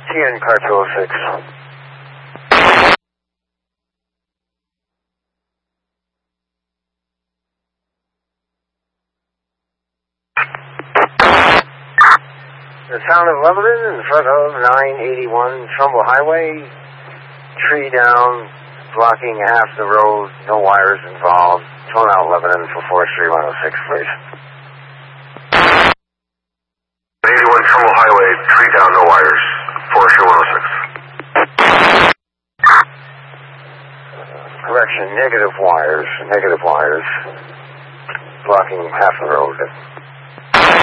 TN car 206. The town of Lebanon in front of 981 Trumbull Highway. Tree down, blocking half the road, no wires involved. Tone out Lebanon for forestry 106, please. 81 Trumbull Highway, tree down, no wires, forestry 106. Correction, negative wires, blocking half the road.